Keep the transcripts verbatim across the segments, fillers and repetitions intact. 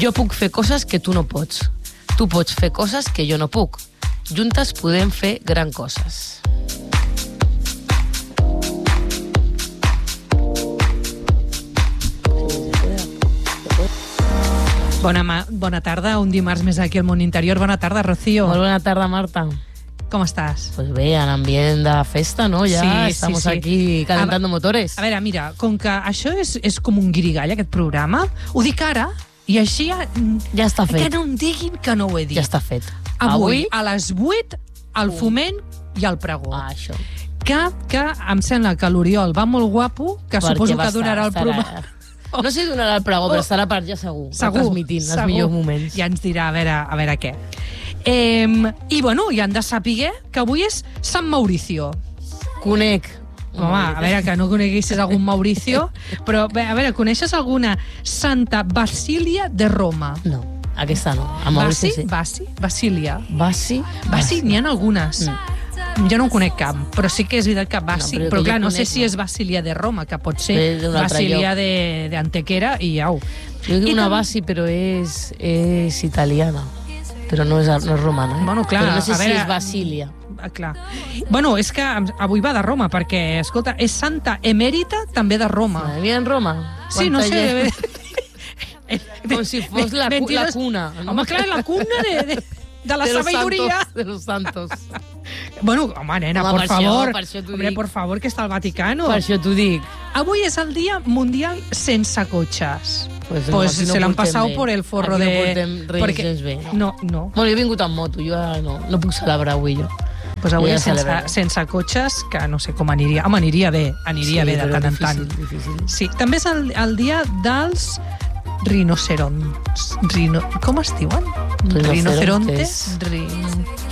Jo puc fer coses que tu no pots. Tu pots fer coses que jo no puc. Juntes podem fer gran coses. Bona, bona tarda, un dimarts més aquí al Món Interior. Bona tarda, Rocío. Molt bona tarda, Marta. ¿Cómo estás? Pues bé, en ambient de festa, ¿no? Ya sí, estamos sí, sí. aquí calentando a, motores. A veure, mira, com que això és, és com un guirigall, aquest programa, ho dic ara, i així ja, ja està fet. Que no em diguin que no ho he dit. Ja està fet. Avui, Avui a les vuit, al Foment i al Pregó. Ah, això. Que, que em sembla que l'Oriol va molt guapo, que Perquè suposo que donarà el programa. No sé si donarà el Pregó, però estarà a part ja segur. Segur, transmitint segur. Els millors moments. Ja ens dirà a veure, a veure què. Eh, I, bueno, i han de saber que avui és Sant Mauricio. Conec. Home, a veure, que no coneguessis algun Mauricio, però, a veure, coneixes alguna Santa Basília de Roma? No, aquesta no. A Maurici, Basi? sí. Basi? Basília? Basi? Basi, n'hi ha algunes. Mm. Jo no en conec cap, però sí que és veritat que Basi, no, però, però clar, no sé no. si és Basília de Roma, que pot ser Basília d'Antequera i au. Jo dic una Basi, però és, és italiana, però no és, no és romana. Eh? Bueno, clar, però no sé a veure, si és Basília. Clar. Bueno, és que avui va de Roma, perquè, escolta, és Santa Emèrita també de Roma. Havia en Roma? Sí, no sé. Com si fos la, la cuna. No? Home, clar, la cuna de... de... de la de sabiduría. Santos, de los santos. Bueno, home, nena, home, por per favor. Això, per això Hombre, dic. por favor, que està al Vaticano. Per això t'ho dic. Avui és el dia mundial sense cotxes. Pues, pues no, se no l'han passat bé. por el forro aquí de... no portem res perquè... gens bé. No, no. Bueno, jo he vingut amb moto, jo ara no, no puc celebrar avui, jo. Pues avui ja sense, sense cotxes, que no sé com aniria. Home, aniria bé, aniria sí, bé de tant en tant. Difícil, difícil. Sí, també és el, el dia dels rinoceronts. Rino... Com es diuen? Rinocerontes? Rin...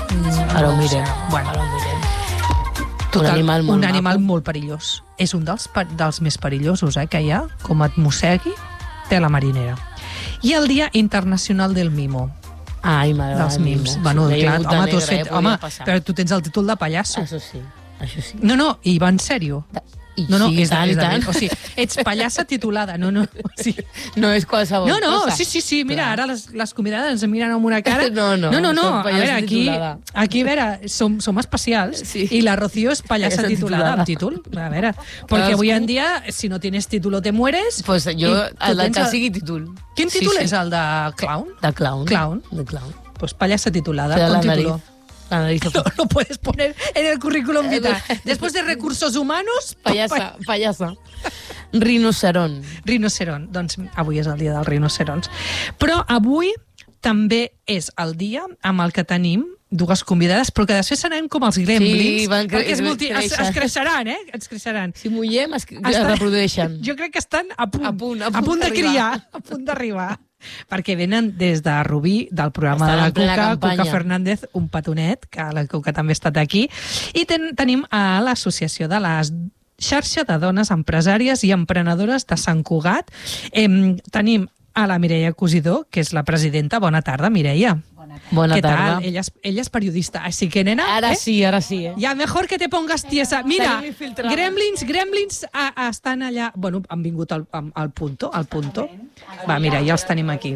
Ara ho mirem. Bueno, ara ho mirem. Total, un animal molt un animal maco. molt perillós. És un dels, dels més perillosos eh, que hi ha, com et mossegui, té la marinera. I el Dia Internacional del Mimo. Ai, m'agrada dels mims. mimo. Bueno, sí, clar, home, tu has negra, fet, eh, home, passar. però tu tens el títol de pallasso. Això sí, això sí. No, no, i va en sèrio. I no, no, sí, és tant, de, és de, tant. o sigui, ets pallassa titulada. No, no, o sigui, no és qualsevol no, no, cosa. sí, sí, sí, mira, ara les, les convidades ens miren amb una cara. No, no, no, no, no. som A veure, aquí, titulada. aquí, a veure, som, som especials Sí. i la Rocío és pallassa Pallassa titulada, titulada. amb títol. A veure, perquè Cadascú- avui en dia, si no tienes título, te mueres. Pues jo, I tu el tens que el- sigui títol. Quin títol sí, és sí. el de clown? De clown. Clown. De clown. Pues pallassa titulada, Te da con la título. nariz. La nariz. No, lo puedes poner en el currículum vitae. Después de recursos humanos... Pallassa, pallassa. Rinoceront. Rinoceront. Doncs avui és el dia dels rinocerons. Però avui també és el dia amb el que tenim dues convidades, però que després seran com els gremlins, Sí, van cre- perquè es, multi... es, creixen. es creixeran, eh? Es creixeran. Si mullem, es, es Estan- reprodueixen. Jo crec que estan a punt, A punt, a a punt punt de d'arribar. criar, a punt d'arribar. Perquè venen des de Rubí, del programa Estan de la en plena Cuca, campanya. Cuca Fernández, un petonet, que la Cuca també ha estat aquí. I ten, tenim a l'associació de les xarxa de dones empresàries i emprenedores de Sant Cugat. Em, tenim a la Mireia Cosidó, que és la presidenta. Bona tarda, Mireia. Bona Què tarda. tal? Ella és, ella és periodista, així que, nena... Ara eh? sí, ara sí, eh? Ja, mejor que te pongas tiesa. Mira, Seguim infiltrada. Gremlins, Gremlins a, a, estan allà... Bueno, han vingut al, al, al punto, al punto. Va, mira, ja els tenim aquí.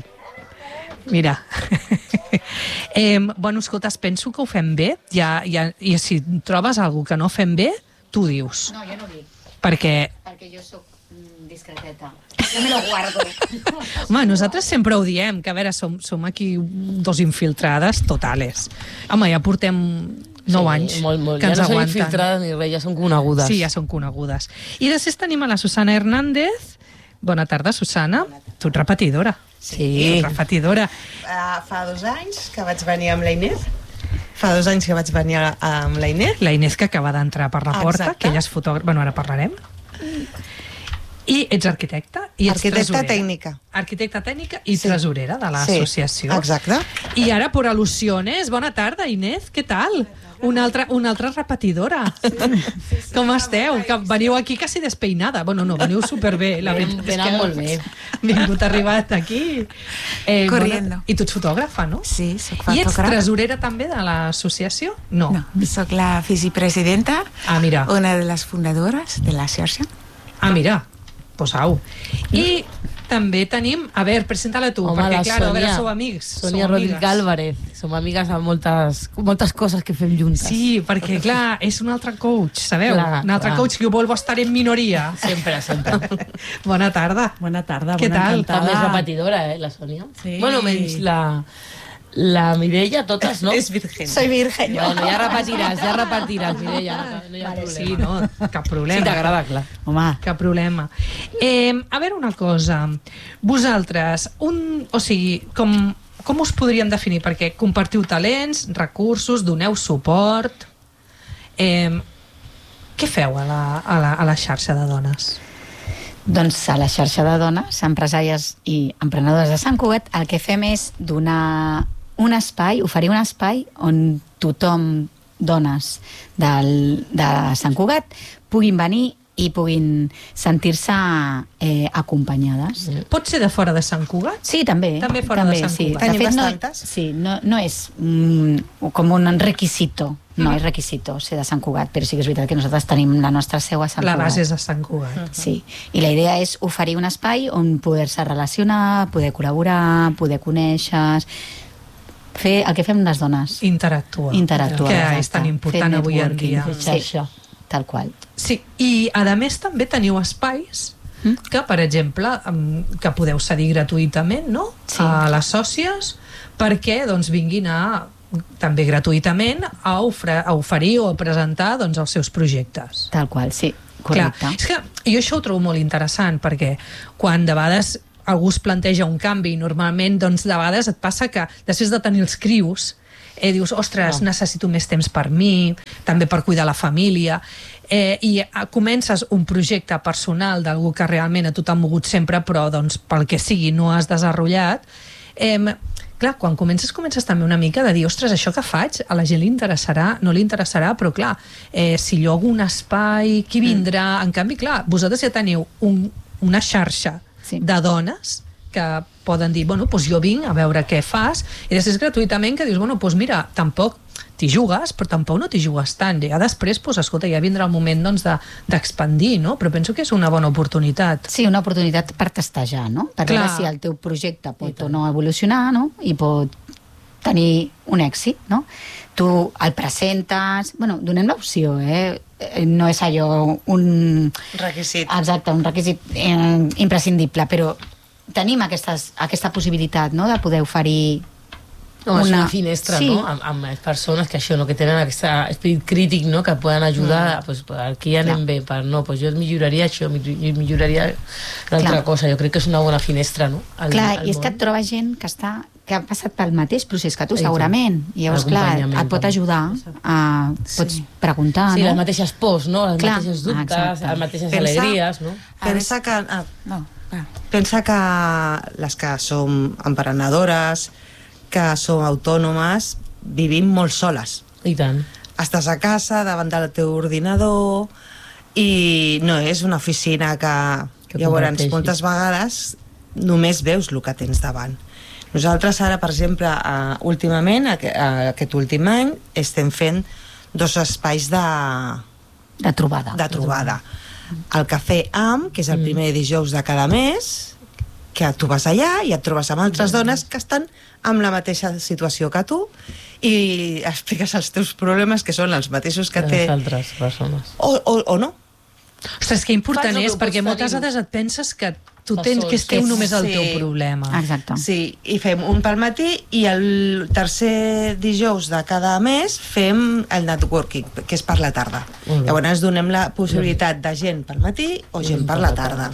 Mira. eh, bueno, escolta, penso que ho fem bé. Ja, ja, I si trobes alguna que no fem bé, tu dius. No, jo no dic, Perquè, perquè jo sóc mm, discreteta. Jo me lo guardo. home, nosaltres sempre ho diem, que a veure, som, som aquí dos infiltrades totales. Home, ja portem nou anys molt, molt. que ens ja no són aguanten. infiltrades ni res, ja són conegudes. Sí, ja són conegudes. I després tenim a la Susana Hernández. Bona tarda, Susana. Tu ets repetidora. Sí. Repetidora. Uh, fa dos anys que vaig venir amb la Inés. Fa dos anys que vaig venir a- amb la Inés. La Inés, que acaba d'entrar per la porta, Exacte. que ella és fotògrafa. Bueno, ara parlarem. I ets arquitecta i ets Arquitecta tresorera. tècnica. Arquitecta tècnica i Sí. tresorera de l'associació. Sí, exacte. I ara, por al·lusiones, bona tarda, Inés, què tal? Una altra, una altra repetidora. Sí, sí, sí, Com esteu? Que veniu aquí quasi despeinada. Bueno, no, veniu superbé. La Venen- veritat és venen que molt bé. Vingut arribat aquí. Eh, Corriendo. bona- I tu ets fotògrafa, no? Sí, soc I ets fotògrafa. tresorera també de l'associació? No. No, soc la vicepresidenta, Ah, mira. una de les fundadores de la xarxa. Ah, mira. Pues au. I també tenim... A veure, presenta-la tu, Home, perquè, la clar, a veure, Sònia. sou amics. Sònia sou Rodríguez amigues. Álvarez. Som amigues amb moltes, moltes coses que fem juntes. Sí, perquè, clar, és un altre coach, sabeu? Clar, un altre clar. coach que vol estar en minoria. Sempre, sempre. Bona tarda. Bona tarda, Què bona tal? encantada. També és repetidora, eh, la Sònia. Sí. Bueno, menys la, la Mireia, totes, no? És virgen. Soy virgen. Bueno, ja repetiràs, ja repetiràs, Mireia. No, no hi ha problema. Sí, no, cap problema. Si t'agrada, clar. Home, Cap problema. Eh, a veure una cosa. Vosaltres, un, o sigui, com, com us podríem definir? Perquè compartiu talents, recursos, doneu suport... Eh, què feu a la, a, la, a la xarxa de dones? Doncs a la xarxa de dones, empresàries i emprenedores de Sant Cugat, el que fem és donar un espai, oferir un espai on tothom, dones del, de Sant Cugat, puguin venir i puguin sentir-se eh, acompanyades. Pot ser de fora de Sant Cugat? Sí, també. També fora de Sant sí. Cugat. Tenim fet, no, bastantes. sí, no, no és mm, com un requisito, no és requisito ser de Sant Cugat, però sí que és veritat que nosaltres tenim la nostra seu a Sant La Cugat. base és de Sant Cugat. Sí, i la idea és oferir un espai on poder-se relacionar, poder col·laborar, poder conèixer, fer el que fem les dones. Interactuar. Interactuar, Que exacte. és tan important Fer avui en networking, dia. fer xarxa. Tal qual. Sí, i a més també teniu espais Mm. que, per exemple, em, que podeu cedir gratuïtament, no? Sí. A les sòcies, perquè doncs, vinguin a també gratuïtament a, ofre, a oferir o a presentar doncs, els seus projectes. Tal qual, sí. Correcte. Clar, és que jo això ho trobo molt interessant, perquè quan de vegades algú es planteja un canvi, normalment doncs, de vegades et passa que després de tenir els crius eh, dius, ostres, No. necessito més temps per mi, també per cuidar la família, eh, i eh, comences un projecte personal d'algú que realment a tu t'ha mogut sempre, però doncs, pel que sigui no has desenvolupat, eh, clar, quan comences, comences també una mica de dir, ostres, això que faig a la gent li interessarà, no li interessarà, però clar, eh, si llogo un espai, qui vindrà? Mm. En canvi, clar, vosaltres ja teniu un, una xarxa Sí. de dones que poden dir, bueno, doncs jo vinc a veure què fas, i després gratuïtament que dius, bueno, doncs mira, tampoc t'hi jugues, però tampoc no t'hi jugues tant. Ja després, doncs, escolta, ja vindrà el moment doncs, de, d'expandir, no? Però penso que és una bona oportunitat. Sí, una oportunitat per testejar, no? Per Clar. veure si el teu projecte pot o no evolucionar, no? I pot tenir un èxit, no? Tu el presentes... Bueno, donem l'opció, eh? Eh, No és allò un... Requisit. Exacte, un requisit eh, imprescindible, però tenim aquestes, aquesta possibilitat, no?, de poder oferir No, és una- una finestra, sí. no? Amb, amb persones que això, no? Que tenen aquest esperit crític, no? Que poden ajudar, mm. pues, aquí ja anem Clar. bé, per, no, pues jo milloraria això, mi- milloraria l'altra Clar. cosa. Jo crec que és una bona finestra, no? Al, Clar, al i és que món. et troba gent que està que ha passat pel mateix procés que tu, I tant. segurament. I llavors, clar, L'acompanyament et pot també. ajudar a... Pots preguntar, Sí, no? les mateixes pors, no? Les Clar, mateixes dubtes, exacte. les mateixes Pensa- alegries, no? Pensa que, ah, No, clar. pensa que les que som emprenedores, que som autònomes, vivim molt soles. I tant. Estàs a casa, davant del teu ordinador, i no és una oficina que... Que Llavors, comparteixis. moltes vegades només veus el que tens davant. Nosaltres ara, per exemple, uh, últimament, aqu aquest últim any, estem fent dos espais de, De trobada. de trobada. El Cafè Am, que és el primer dijous de cada mes, que tu vas allà i et trobes amb altres dones que estan amb la mateixa situació que tu i expliques els teus problemes, que són els mateixos que De té... les altres persones. O, o, o no. Ostres, que important Fas el és, que perquè pots moltes tenir. vegades et penses que tu Estàs tens, sol. que esteu Sí, només el sí. teu problema. Exacte. Sí, i fem un pel matí i el tercer dijous de cada mes fem el networking, que és per la tarda. Molt bé. Llavors donem la possibilitat de gent pel matí o gent per la tarda.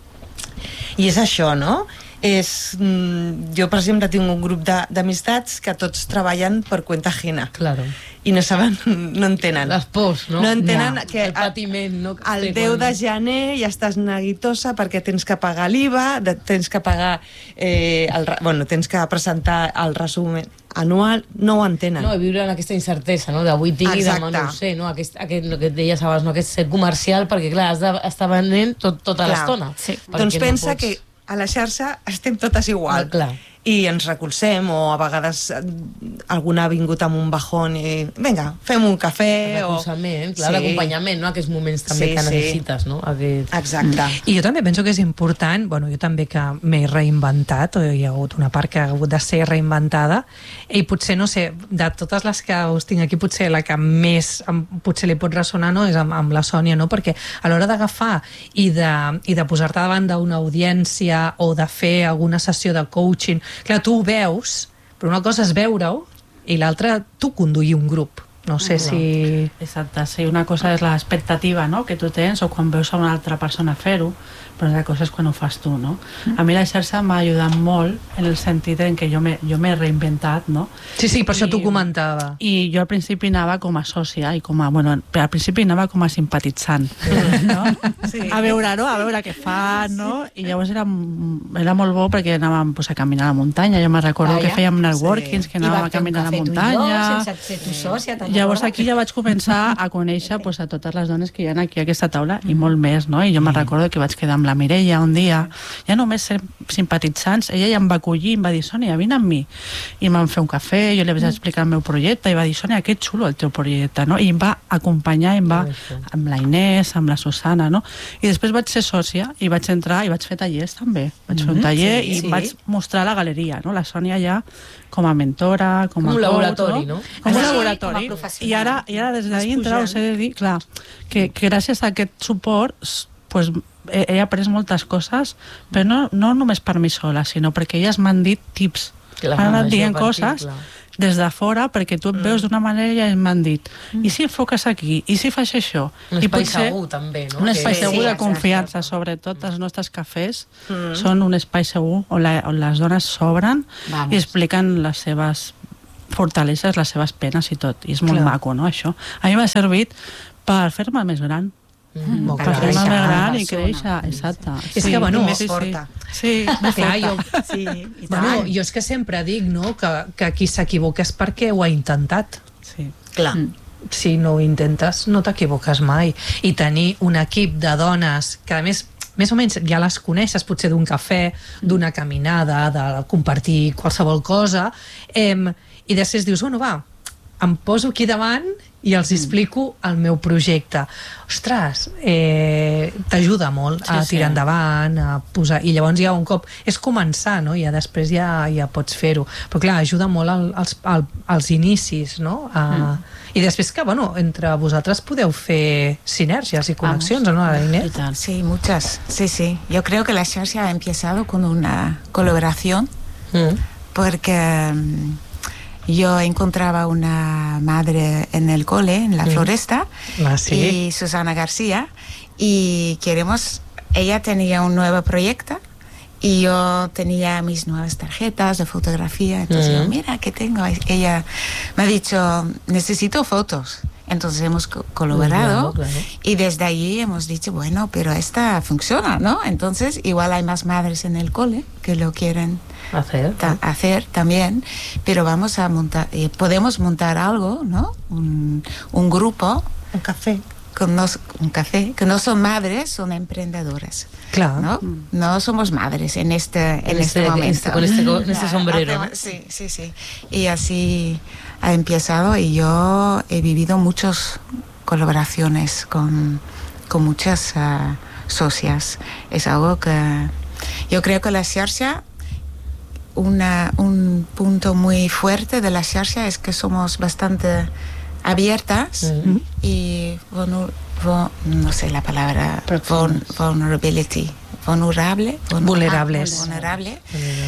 I és això, no? És, mm, jo, per exemple, tinc un grup de- d'amistats que tots treballen per cuenta ajena Claro. i no saben, no entenen. Les pors, no? No entenen Ja. que El patiment, no? Que el té deu de quan- gener ja estàs neguitosa perquè tens que pagar l'I V A, de- tens que pagar eh, el, re- bueno, tens que presentar el resum anual, no ho entenen. No, i viure en aquesta incertesa, no? D'avui tinc i demà no ho Exacte. sé, no? Aquest, aquest, el que et deies abans, no? Aquest ser comercial, perquè, clar, has d'estar venent tot, tota Clar. l'estona. Sí. Perquè Doncs no pensa pots- que a la xarxa estem totes igual. Ah, clar. i ens recolzem, o a vegades alguna ha vingut amb un bajón i vinga, fem un cafè. Recolzament, o... clar, sí. l'acompanyament, no? Aquests moments també Sí, que sí. necessites, no? Aquest... Exacte. I jo també penso que és important, bueno, jo també que m'he reinventat, o hi ha hagut una part que ha hagut de ser reinventada, i potser, no sé, de totes les que us tinc aquí, potser la que més em, potser li pot ressonar, no?, és amb, amb la Sònia, no?, perquè a l'hora d'agafar i de, i de posar-te davant d'una audiència o de fer alguna sessió de coaching, clar, tu ho veus, però una cosa és veure-ho i l'altra tu conduir un grup. No sé si... Exacte, sí, una cosa és l'expectativa, no?, que tu tens, o quan veus a una altra persona fer-ho, però una cosa és quan ho fas tu, no? A mi la xarxa m'ha ajudat molt en el sentit en què jo m'he jo m'he reinventat, no? Sí, sí, per això I- t'ho comentava. I jo al principi anava com a sòcia i com a, bueno, però al principi anava com a simpatitzant, no? Sí. A veure, no? A veure què fa, no? I llavors era, era molt bo perquè anàvem pues, a caminar a la muntanya. Jo me'n recordo Vaja. que fèiem networkings, que anàvem a caminar a la muntanya. sense ser tu sòcia, te'n Llavors recordes? aquí ja vaig començar a conèixer pues, a totes les dones que hi ha aquí a aquesta taula i molt més, no? I jo me'n recordo que vaig quedar amb la Mireia un dia, ja només ser simpatitzants, ella ja em va acollir i em va dir, Sònia, vine amb mi. I em van fer un cafè, jo li vaig explicar el meu projecte i va dir, Sònia, que xulo el teu projecte, no? I em va acompanyar, em va, amb la Inés, amb la Susana, no? I després vaig ser sòcia i vaig entrar i vaig fer tallers també. Vaig fer un taller sí, i sí. vaig mostrar la galeria, no? La Sònia ja com a mentora, com a Com un coach, laboratori, no? Com un Sí, laboratori. com a professional. I ara, i ara des de dintre us he de dir, clar, que, que gràcies a aquest suport s- pues, he, he après moltes coses, però no, no només per mi sola, sinó perquè elles m'han dit tips. Clar, M'han anat això dient per ti, coses clar. des de fora, perquè tu et veus d'una manera i elles m'han dit, i si enfoques aquí, i si fas això? Un I espai potser- segur, també, no? un espai Que- segur sí, de exacte. confiança, sobretot els nostres cafès són un espai segur on, la, on les dones s'obren Vamos. i expliquen les seves fortaleses, les seves penes i tot, i és molt Clar. maco, no, això? A mi m'ha servit per fer-me més gran, Mm, Molt per clar, fer-me això. més gran i persona. créixer, exacte. És que, bueno, més sí, forta. Sí, sí, més Clar, jo, forta. Sí, i bueno, tant. jo és que sempre dic, no?, que, que qui s'equivoca és perquè ho ha intentat. Sí. Clar. Si no ho intentes, no t'equivoques mai. I tenir un equip de dones que, a més, més o menys ja les coneixes, potser d'un cafè, d'una caminada, de compartir qualsevol cosa, eh, i després dius, bueno, va, em poso aquí davant i els explico el meu projecte. Ostres, eh, t'ajuda molt a Sí, sí. tirar endavant, a posar... I llavors ja un cop... És començar, no? I ja després ja, ja pots fer-ho. Però clar, ajuda molt al, als, al, als inicis, no? A, I després que, bueno, entre vosaltres podeu fer sinergias i connexions, no, I Inés? tant. Sí, muchas. Sí, sí. Yo creo que la xarxa ha empezado con una colaboración Mm. porque mm, yo encontraba una madre en el cole, en la floresta, Ah, sí? y Susana García, y queremos, ella tenía un nuevo proyecto y yo tenía mis nuevas tarjetas de fotografía, entonces yo, Mm. mira, ¿qué tengo? Y ella me ha dicho, necesito fotos. Entonces hemos co- colaborado Claro, claro. y desde allí hemos dicho, bueno, pero esta funciona, ¿no? Entonces igual hay más madres en el cole que lo quieren Hacer. ta- hacer también, pero vamos a montar, eh, podemos montar algo, ¿no? Un, un grupo Un café. con nos- un café, que no son madres, son emprendedoras, Clar. ¿no? No somos madres en este, en En este, este- momento. este- con este co- en este sombrero, Hacemos- ¿no? Sí, sí, sí. Y así ha empezado y yo he vivido muchas colaboraciones con, con muchas ah, socias. Es algo que yo creo que la xarxa, una, un punto muy fuerte de la xarxa es que somos bastante abiertas Mm. y vulner- vu- no sé la palabra vul- vulnerability vulnerable vulner- Vulnerables. ah, vulnerable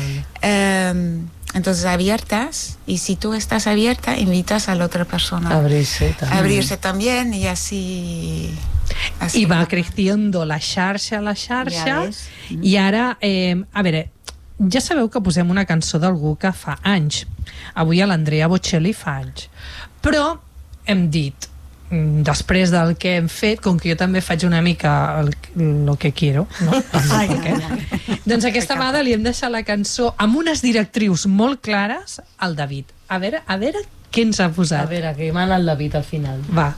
Em, entonces abiertas, y si tú estás abierta invitas a la otra persona Abrirse a también. abrirse también y así, así I va creciendo la xarxa, la Ja xarxa, ves. i ara, eh, a veure, ja sabeu que posem una cançó d'algú que fa anys. Avui a l'Andrea Bocelli fa anys. Però hem dit, mm, després del que hem fet, com que jo també faig una mica el, lo que quiero, no? Ai, Okay. Doncs aquesta vegada li hem deixat la cançó amb unes directrius molt clares al David. A veure, a veure què ens ha A posat. veure, que mana el David al final. Va.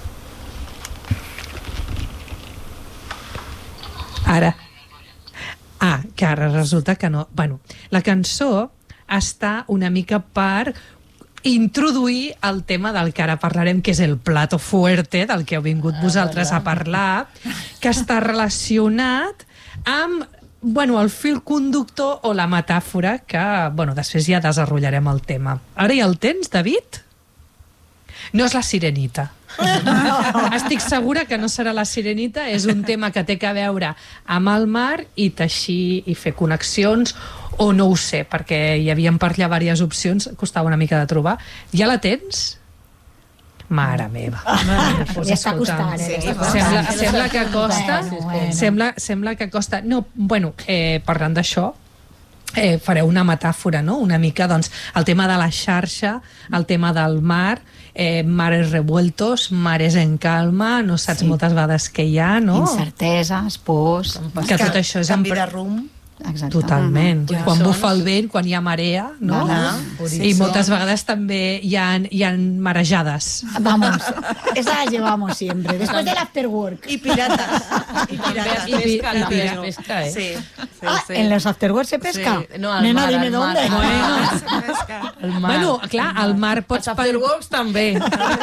Ara. Ah, que ara resulta que no. Bueno, la cançó està una mica per introduir el tema del que ara parlarem, que és el plato fuerte, del que heu vingut vosaltres a parlar, que està relacionat amb, bueno, el fil conductor o la metàfora que, bueno, després ja desenvoluparem el tema. Ara ja el tens, David? No és la Sirenita. Estic segura que no serà la Sirenita, és un tema que té que veure amb el mar i teixir i fer connexions, o no ho sé, perquè hi havien per allà diverses opcions, costava una mica de trobar. Ja la tens? Mare meva. Ja està costant, eh? Sí, Sembla, sembla que costa... Bueno, bueno. Sembla, sembla que costa... No, bueno, eh, parlant d'això, eh, fareu una metàfora, no? Una mica, doncs, el tema de la xarxa, el tema del mar, eh, mares revueltos, mares en calma, no saps Sí. moltes vegades què hi ha, no? Incerteses, pors... Que tot això és... Canvi empre- de rumb. Exacte. Totalment. Ja Quan sons. bufa el vent, quan hi ha marea, no? Clar. I moltes vegades també hi ha, hi ha marejades. Vamos, esa la llevamos siempre. Después del after work. I pirates. I pirates. I pesca, I també es pira- pesca, eh? Sí. Ah, ¿en los after work se pesca? Sí. No, al Nena, mar, dime al dónde. mar. Bueno, El mar. bueno, clar, al mar pots... Els afterworks també.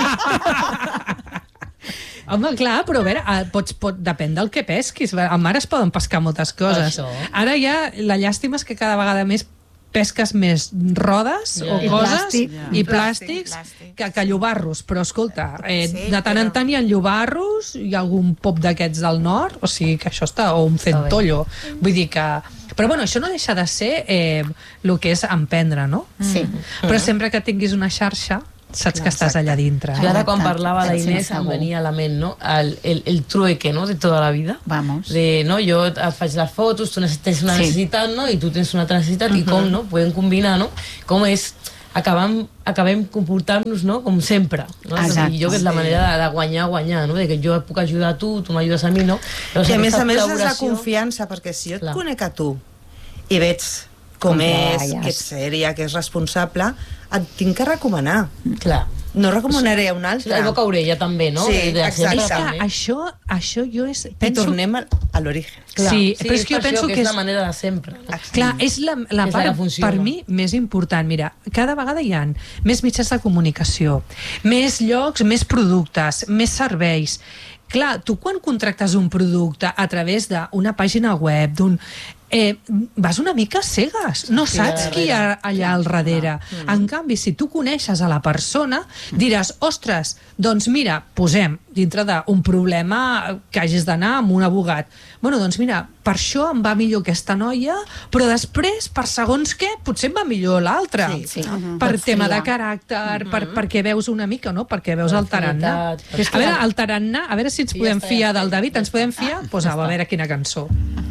Home, clar, però a veure, eh, pots, pot, depèn del que pesquis. Al mar es poden pescar moltes coses. Això. Ara ja la llàstima és que cada vegada més pesques més rodes Ja. o I coses plàstic. i Ja. plàstics Plàstic, que, que llobarros. Però escolta, eh, Sí, de tant en però- tant hi ha llobarros, hi ha algun pop d'aquests del nord, o sigui que això està, o un centollo. Vull dir que... Però bueno, això no deixa de ser eh, el que és emprendre, no? Sí. Però sempre que tinguis una xarxa, saps que estàs allà dintre. I ara quan Exacte. parlava la Sí, Inés em segur. venia a la ment, no? El, el, el trueque, ¿no? De toda la vida. Vamos. De, no, jo et faig les fotos, tu tens una Sí. necessitat, no? I tu tens una altra necessitat, i com, no? Podem combinar, no? Com és... Acabem, acabem comportant-nos, no? Com sempre. No? Exacte. I jo que és la manera de, de guanyar, guanyar, no? De que jo et puc ajudar a tu, tu m'ajudes a mi, no? Llavors, I a més aquesta a més és la col·laboració- confiança, perquè si jo et Clar. conec a tu i veig com Com és, treballes. que ets sèria, que és responsable, et tinc que recomanar. Clar. No recomanaré a un Sí, altre. el boca orella també, no? Sí, De- de sempre exacte. És que també. això, això jo és... I Penso, tornem a, a l'origen. Clar, sí, però és que jo per penso això que és és- la manera de sempre. No? clar, és la, la És la que part, funciona. per mi, més important. Mira, cada vegada hi ha més mitjans de comunicació, més llocs, més productes, més serveis. Clar, tu quan contractes un producte a través d'una pàgina web, d'un... Eh, vas una mica cegues, no Sí, saps a qui hi ha allà al darrere. En canvi, si tu coneixes a la persona, diràs, ostres, doncs mira, posem dintre d'un problema que hagis d'anar amb un abogat. Bueno, doncs mira, per això em va millor aquesta noia, però després, per segons què, potser em va millor l'altra. Sí, sí. Per Pots tema de triar. caràcter, per, perquè veus una mica, no? Perquè veus el tarannà. Afinitat. A veure, el tarannà, a veure si ens Sí, ja podem està, fiar ja del està, David, ja ens podem està. fiar? Doncs pues, a veure quina cançó.